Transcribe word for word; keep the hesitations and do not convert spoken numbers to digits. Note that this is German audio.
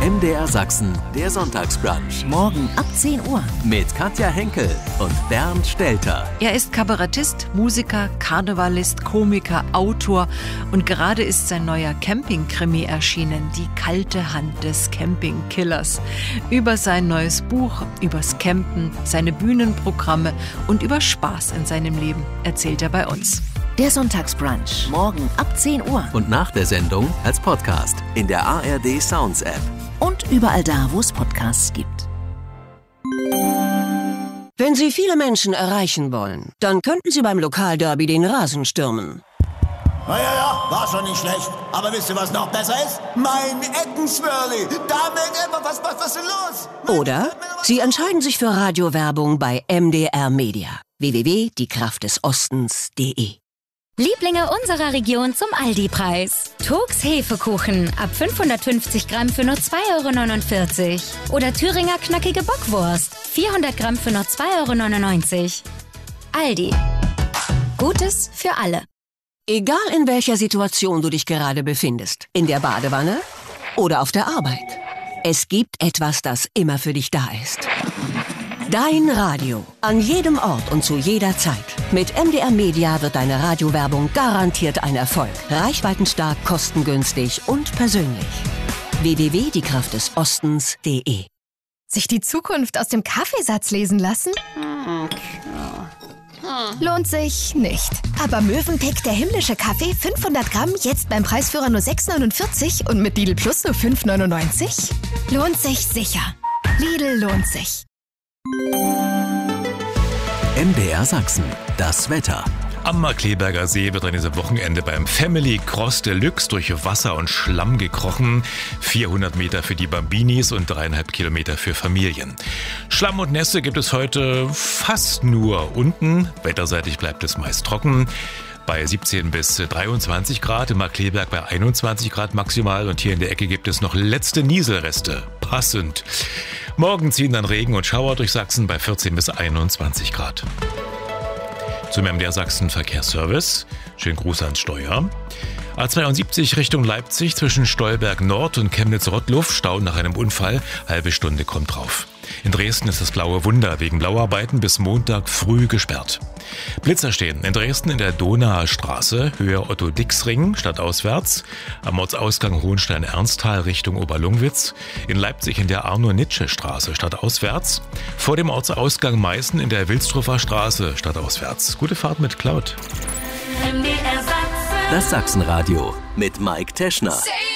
M D R Sachsen, der Sonntagsbrunch. Morgen ab zehn Uhr. Mit Katja Henkel und Bernd Stelter. Er ist Kabarettist, Musiker, Karnevalist, Komiker, Autor und gerade ist sein neuer Camping-Krimi erschienen, Die kalte Hand des Campingkillers. Über sein neues Buch, übers Campen, seine Bühnenprogramme und über Spaß in seinem Leben erzählt er bei uns. Der Sonntagsbrunch. Morgen ab zehn Uhr. Und nach der Sendung als Podcast in der A R D Sounds App. Und überall da, wo es Podcasts gibt. Wenn Sie viele Menschen erreichen wollen, dann könnten Sie beim Lokalderby den Rasen stürmen. Na ja, ja, war schon nicht schlecht. Aber wisst ihr, was noch besser ist? Mein Eckenswürli. Damit immer, was, was, was ist denn los? Oder Sie entscheiden sich für Radiowerbung bei M D R Media. w w w punkt die kraft des ostens punkt de. Lieblinge unserer Region zum Aldi-Preis. Turks Hefekuchen ab fünfhundertfünfzig Gramm für nur zwei Euro neunundvierzig. Oder Thüringer knackige Bockwurst, vierhundert Gramm für nur zwei Euro neunundneunzig. Aldi. Gutes für alle. Egal in welcher Situation du dich gerade befindest, in der Badewanne oder auf der Arbeit, es gibt etwas, das immer für dich da ist. Dein Radio. An jedem Ort und zu jeder Zeit. Mit M D R Media wird deine Radiowerbung garantiert ein Erfolg. Reichweitenstark, kostengünstig und persönlich. w w w punkt die kraft des ostens punkt de. Sich die Zukunft aus dem Kaffeesatz lesen lassen? Lohnt sich nicht. Aber Mövenpick, der himmlische Kaffee, fünfhundert Gramm, jetzt beim Preisführer nur sechs neunundvierzig und mit Lidl Plus nur fünf neunundneunzig? Lohnt sich sicher. Lidl lohnt sich. M D R Sachsen, das Wetter. Am Markkleeberger See wird an diesem Wochenende beim Family Cross Deluxe durch Wasser und Schlamm gekrochen. vierhundert Meter für die Bambinis und dreieinhalb Kilometer für Familien. Schlamm und Nässe gibt es heute fast nur unten. Wetterseitig bleibt es meist trocken. Bei siebzehn bis dreiundzwanzig Grad, im Markkleeberg bei einundzwanzig Grad maximal und hier in der Ecke gibt es noch letzte Nieselreste. Passend. Morgen ziehen dann Regen und Schauer durch Sachsen bei vierzehn bis einundzwanzig Grad. Zum M D R Sachsen Verkehrsservice. Schönen Gruß ans Steuer. A zweiundsiebzig Richtung Leipzig zwischen Stolberg Nord und Chemnitz-Rottluff. Stau nach einem Unfall. Halbe Stunde kommt drauf. In Dresden ist das Blaue Wunder wegen Blauarbeiten bis Montag früh gesperrt. Blitzer stehen in Dresden in der Donauer Straße, Höhe Otto-Dix-Ring, stadtauswärts. Am Ortsausgang Hohenstein-Ernsthal Richtung Oberlungwitz. In Leipzig in der Arno-Nitsche-Straße, stadtauswärts. Vor dem Ortsausgang Meißen in der Wilsdruffer Straße, stadtauswärts. Gute Fahrt mit Cloud. Das Sachsenradio mit Mike Teschner.